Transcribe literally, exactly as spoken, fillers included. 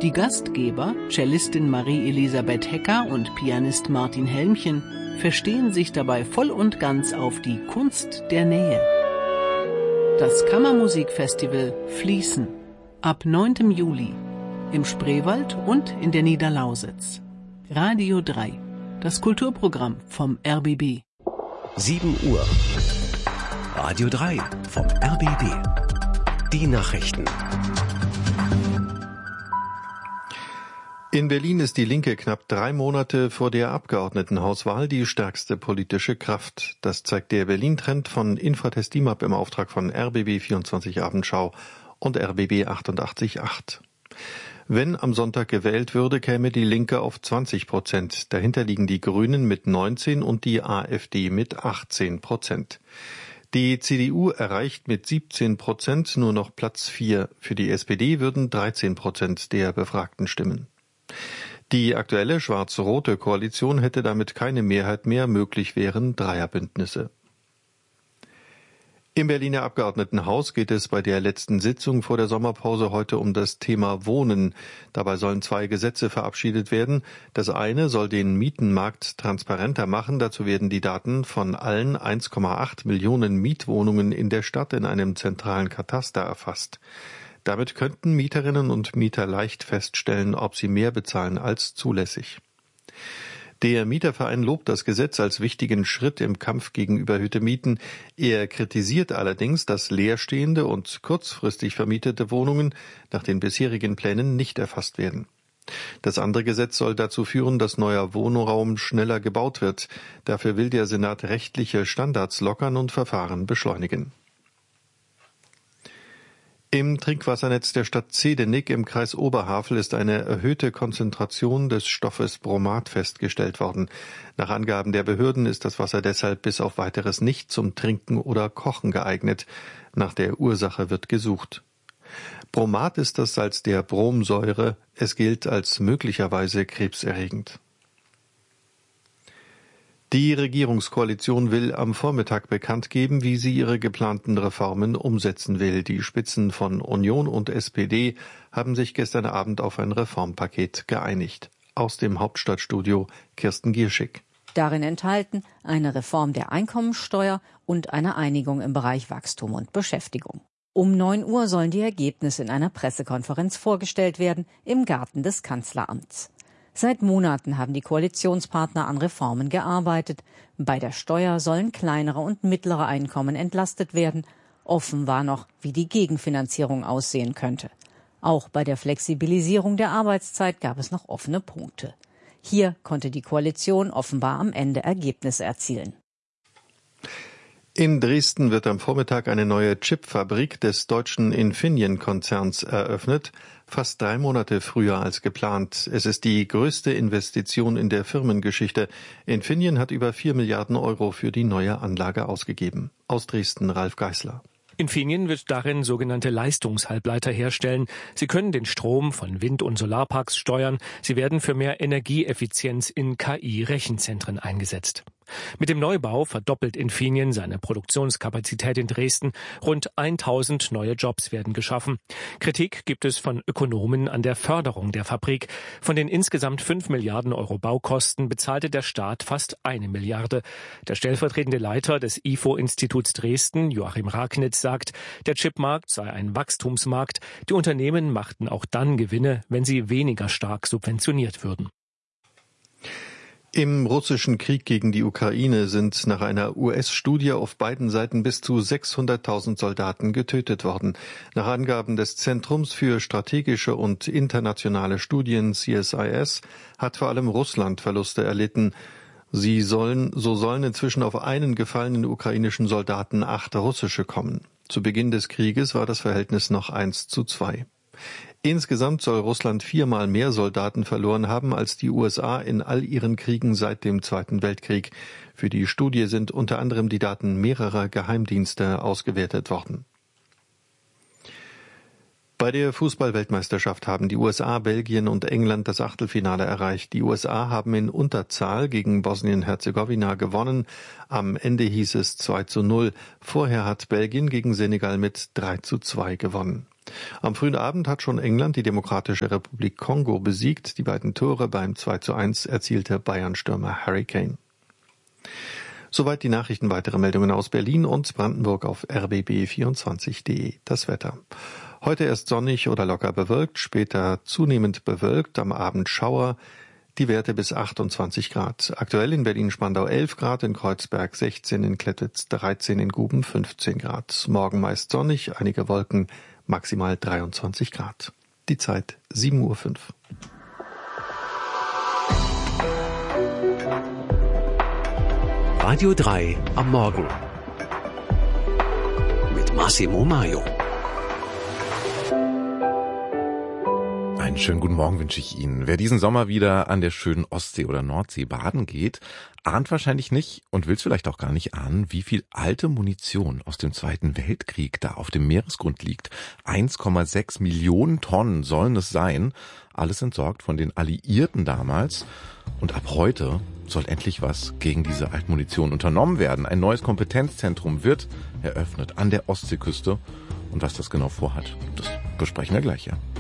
Die Gastgeber, Cellistin Marie-Elisabeth Hecker und Pianist Martin Helmchen, verstehen sich dabei voll und ganz auf die Kunst der Nähe. Das Kammermusikfestival Fließen ab neunten Juli im Spreewald und in der Niederlausitz. Radio drei, das Kulturprogramm vom R B B. sieben Uhr. Radio drei vom R B B. Die Nachrichten. In Berlin ist die Linke knapp drei Monate vor der Abgeordnetenhauswahl die stärkste politische Kraft. Das zeigt der Berlin-Trend von Infratest D I M A P im Auftrag von R B B vierundzwanzig Abendschau und R B B achtundachtzig Komma acht. Wenn am Sonntag gewählt würde, käme die Linke auf zwanzig Prozent. Dahinter liegen die Grünen mit neunzehn und die AfD mit achtzehn Prozent. Die C D U erreicht mit siebzehn Prozent nur noch Platz vier. Für die S P D würden dreizehn Prozent der Befragten stimmen. Die aktuelle schwarz-rote Koalition hätte damit keine Mehrheit mehr, möglich wären Dreierbündnisse. Im Berliner Abgeordnetenhaus geht es bei der letzten Sitzung vor der Sommerpause heute um das Thema Wohnen. Dabei sollen zwei Gesetze verabschiedet werden. Das eine soll den Mietenmarkt transparenter machen. Dazu werden die Daten von allen eins Komma acht Millionen Mietwohnungen in der Stadt in einem zentralen Kataster erfasst. Damit könnten Mieterinnen und Mieter leicht feststellen, ob sie mehr bezahlen als zulässig. Der Mieterverein lobt das Gesetz als wichtigen Schritt im Kampf gegen überhöhte Mieten. Er kritisiert allerdings, dass leerstehende und kurzfristig vermietete Wohnungen nach den bisherigen Plänen nicht erfasst werden. Das andere Gesetz soll dazu führen, dass neuer Wohnraum schneller gebaut wird. Dafür will der Senat rechtliche Standards lockern und Verfahren beschleunigen. Im Trinkwassernetz der Stadt Zehdenick im Kreis Oberhavel ist eine erhöhte Konzentration des Stoffes Bromat festgestellt worden. Nach Angaben der Behörden ist das Wasser deshalb bis auf Weiteres nicht zum Trinken oder Kochen geeignet. Nach der Ursache wird gesucht. Bromat ist das Salz der Bromsäure. Es gilt als möglicherweise krebserregend. Die Regierungskoalition will am Vormittag bekannt geben, wie sie ihre geplanten Reformen umsetzen will. Die Spitzen von Union und S P D haben sich gestern Abend auf ein Reformpaket geeinigt. Aus dem Hauptstadtstudio Kirsten Gierschick. Darin enthalten eine Reform der Einkommensteuer und eine Einigung im Bereich Wachstum und Beschäftigung. Um neun Uhr sollen die Ergebnisse in einer Pressekonferenz vorgestellt werden im Garten des Kanzleramts. Seit Monaten haben die Koalitionspartner an Reformen gearbeitet. Bei der Steuer sollen kleinere und mittlere Einkommen entlastet werden. Offen war noch, wie die Gegenfinanzierung aussehen könnte. Auch bei der Flexibilisierung der Arbeitszeit gab es noch offene Punkte. Hier konnte die Koalition offenbar am Ende Ergebnisse erzielen. In Dresden wird am Vormittag eine neue Chipfabrik des deutschen Infineon-Konzerns eröffnet, fast drei Monate früher als geplant. Es ist die größte Investition in der Firmengeschichte. Infineon hat über vier Milliarden Euro für die neue Anlage ausgegeben. Aus Dresden Ralf Geißler. Infineon wird darin sogenannte Leistungshalbleiter herstellen. Sie können den Strom von Wind- und Solarparks steuern. Sie werden für mehr Energieeffizienz in K I-Rechenzentren eingesetzt. Mit dem Neubau verdoppelt Infineon seine Produktionskapazität in Dresden. Rund tausend neue Jobs werden geschaffen. Kritik gibt es von Ökonomen an der Förderung der Fabrik. Von den insgesamt fünf Milliarden Euro Baukosten bezahlte der Staat fast eine Milliarde. Der stellvertretende Leiter des I F O-Instituts Dresden, Joachim Ragnitz, sagt, der Chipmarkt sei ein Wachstumsmarkt. Die Unternehmen machten auch dann Gewinne, wenn sie weniger stark subventioniert würden. Im russischen Krieg gegen die Ukraine sind nach einer U S-Studie auf beiden Seiten bis zu sechshunderttausend Soldaten getötet worden. Nach Angaben des Zentrums für strategische und internationale Studien C S I S hat vor allem Russland Verluste erlitten. Sie sollen, so sollen inzwischen auf einen gefallenen ukrainischen Soldaten acht russische kommen. Zu Beginn des Krieges war das Verhältnis noch eins zu zwei. Insgesamt soll Russland viermal mehr Soldaten verloren haben als die U S A in all ihren Kriegen seit dem Zweiten Weltkrieg. Für die Studie sind unter anderem die Daten mehrerer Geheimdienste ausgewertet worden. Bei der Fußball-Weltmeisterschaft haben die U S A, Belgien und England das Achtelfinale erreicht. Die U S A haben in Unterzahl gegen Bosnien-Herzegowina gewonnen. Am Ende hieß es zwei zu null. Vorher hat Belgien gegen Senegal mit drei zu zwei gewonnen. Am frühen Abend hat schon England die Demokratische Republik Kongo besiegt. Die beiden Tore beim zwei zu eins erzielte Bayern-Stürmer Harry Kane. Soweit die Nachrichten. Weitere Meldungen aus Berlin und Brandenburg auf r b b vierundzwanzig punkt de. Das Wetter. Heute erst sonnig oder locker bewölkt, später zunehmend bewölkt, am Abend Schauer. Die Werte bis achtundzwanzig Grad. Aktuell in Berlin-Spandau elf Grad, in Kreuzberg sechzehn, in Klettwitz dreizehn, in Guben fünfzehn Grad. Morgen meist sonnig, einige Wolken, maximal dreiundzwanzig Grad. Die Zeit sieben Uhr fünf. Radio drei am Morgen mit Massimo Maio. Einen schönen guten Morgen wünsche ich Ihnen. Wer diesen Sommer wieder an der schönen Ostsee oder Nordsee baden geht, ahnt wahrscheinlich nicht und will es vielleicht auch gar nicht ahnen, wie viel alte Munition aus dem Zweiten Weltkrieg da auf dem Meeresgrund liegt. eins Komma sechs Millionen Tonnen sollen es sein. Alles entsorgt von den Alliierten damals. Und ab heute soll endlich was gegen diese Altmunition unternommen werden. Ein neues Kompetenzzentrum wird eröffnet an der Ostseeküste. Und was das genau vorhat, das besprechen wir gleich, ja.